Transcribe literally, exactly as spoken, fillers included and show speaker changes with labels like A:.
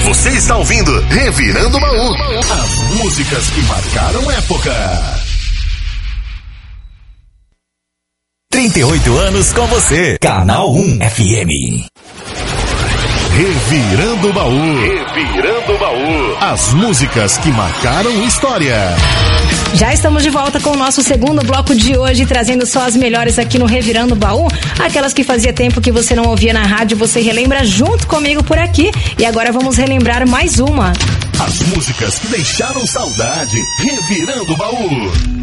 A: Você está ouvindo Revirando o Baú. As músicas que marcaram época.
B: trinta e oito anos com você. Canal um F M.
A: Revirando o Baú. Revirando o Baú. As músicas que marcaram história.
C: Já estamos de volta com o nosso segundo bloco de hoje, trazendo só as melhores aqui no Revirando o Baú. Aquelas que fazia tempo que você não ouvia na rádio, você relembra junto comigo por aqui. E agora vamos relembrar mais uma.
A: As músicas que deixaram saudade. Revirando o Baú.